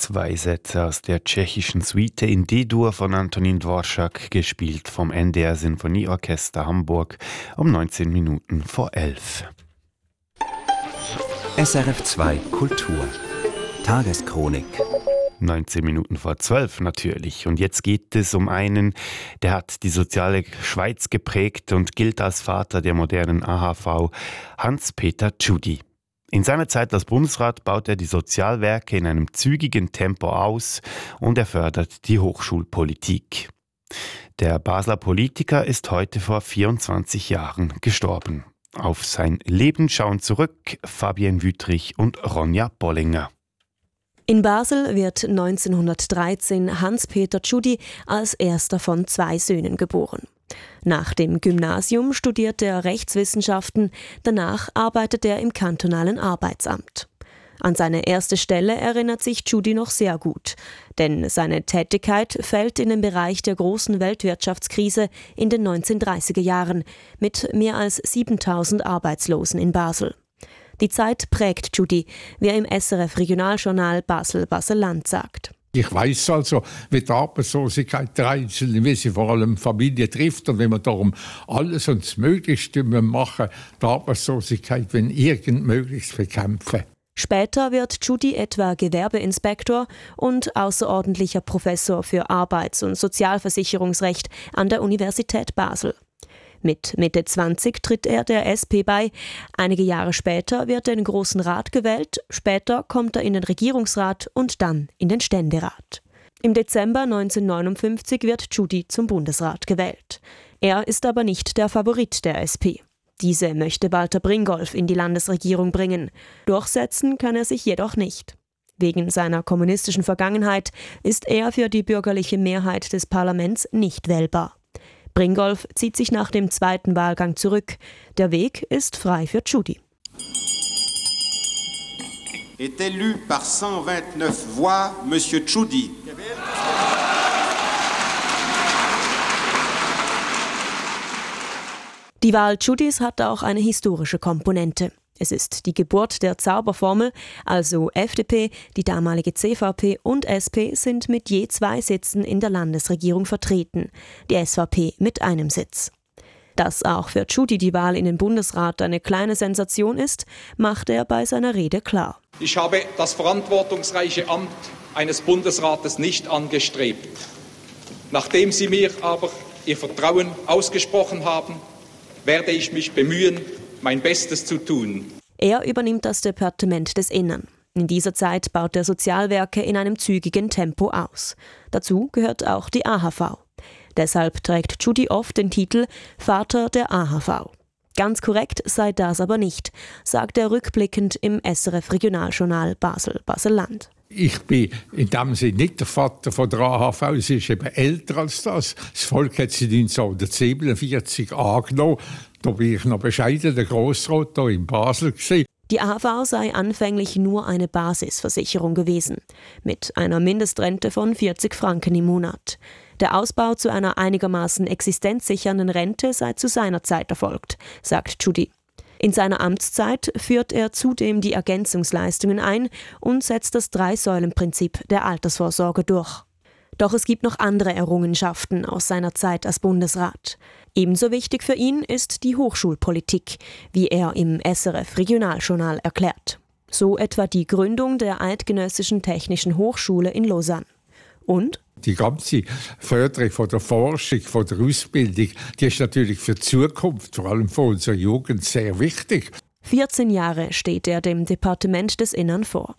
2 Sätze aus der tschechischen Suite in D-Dur von Antonín Dvořák, gespielt vom NDR Sinfonieorchester Hamburg um 19 Minuten vor 11. SRF 2 Kultur Tageschronik 19 Minuten vor 12 natürlich. Und jetzt geht es um einen, der hat die soziale Schweiz geprägt und gilt als Vater der modernen AHV, Hans-Peter Tschudi. In seiner Zeit als Bundesrat baut er die Sozialwerke in einem zügigen Tempo aus und er fördert die Hochschulpolitik. Der Basler Politiker ist heute vor 24 Jahren gestorben. Auf sein Leben schauen zurück Fabienne Wüthrich und Ronja Bollinger. In Basel wird 1913 Hans-Peter Tschudi als erster von 2 Söhnen geboren. Nach dem Gymnasium studierte er Rechtswissenschaften, danach arbeitet er im kantonalen Arbeitsamt. An seine erste Stelle erinnert sich Tschudi noch sehr gut, denn seine Tätigkeit fällt in den Bereich der großen Weltwirtschaftskrise in den 1930er Jahren mit mehr als 7.000 Arbeitslosen in Basel. Die Zeit prägt Tschudi, wie er im SRF-Regionaljournal Basel-Basel-Land sagt. Ich weiss also, wie die Arbeitslosigkeit der Einzelnen, wie sie vor allem Familien trifft und wenn wir darum alles und das Möglichste machen, die Arbeitslosigkeit, wenn irgend möglich bekämpfen. Später wird Tschudi etwa Gewerbeinspektor und außerordentlicher Professor für Arbeits- und Sozialversicherungsrecht an der Universität Basel. Mit Mitte 20 tritt er der SP bei. Einige Jahre später wird er in den Grossen Rat gewählt, später kommt er in den Regierungsrat und dann in den Ständerat. Im Dezember 1959 wird Tschudi zum Bundesrat gewählt. Er ist aber nicht der Favorit der SP. Diese möchte Walter Bringolf in die Landesregierung bringen. Durchsetzen kann er sich jedoch nicht. Wegen seiner kommunistischen Vergangenheit ist er für die bürgerliche Mehrheit des Parlaments nicht wählbar. Bringolf zieht sich nach dem zweiten Wahlgang zurück. Der Weg ist frei für Tschudi. Est élu par 129 voix Monsieur Tschudi. Die Wahl Tschudis hat auch eine historische Komponente. Es ist die Geburt der Zauberformel, also FDP, die damalige CVP und SP sind mit je 2 Sitzen in der Landesregierung vertreten, die SVP mit einem Sitz. Dass auch für Tschudi die Wahl in den Bundesrat eine kleine Sensation ist, macht er bei seiner Rede klar. Ich habe das verantwortungsreiche Amt eines Bundesrates nicht angestrebt. Nachdem Sie mir aber Ihr Vertrauen ausgesprochen haben, werde ich mich bemühen, mein Bestes zu tun. Er übernimmt das Departement des Innern. In dieser Zeit baut er Sozialwerke in einem zügigen Tempo aus. Dazu gehört auch die AHV. Deshalb trägt Tschudi oft den Titel Vater der AHV. Ganz korrekt sei das aber nicht, sagt er rückblickend im SRF-Regionaljournal Basel-Basel-Land. Ich bin in dem Sinne nicht der Vater von der AHV, sie ist eben älter als das. Das Volk hat sie 1947 angenommen. Da war ich noch bescheiden, der Grossrat hier in Basel gewesen. Die AHV sei anfänglich nur eine Basisversicherung gewesen, mit einer Mindestrente von 40 Franken im Monat. Der Ausbau zu einer einigermaßen existenzsichernden Rente sei zu seiner Zeit erfolgt, sagt Tschudi. In seiner Amtszeit führt er zudem die Ergänzungsleistungen ein und setzt das 3-Säulen-Prinzip der Altersvorsorge durch. Doch es gibt noch andere Errungenschaften aus seiner Zeit als Bundesrat. Ebenso wichtig für ihn ist die Hochschulpolitik, wie er im SRF-Regionaljournal erklärt. So etwa die Gründung der Eidgenössischen Technischen Hochschule in Lausanne. Und die ganze Förderung von der Forschung, von der Ausbildung, die ist natürlich für die Zukunft, vor allem für unsere Jugend, sehr wichtig. 14 Jahre steht er dem Departement des Innern vor.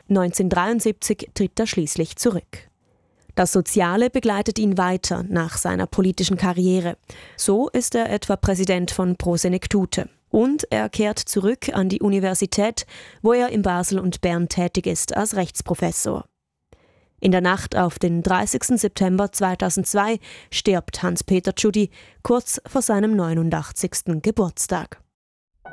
1973 tritt er schließlich zurück. Das Soziale begleitet ihn weiter nach seiner politischen Karriere. So ist er etwa Präsident von Pro Senectute. Und er kehrt zurück an die Universität, wo er in Basel und Bern tätig ist als Rechtsprofessor. In der Nacht auf den 30. September 2002 stirbt Hans-Peter Tschudi kurz vor seinem 89. Geburtstag.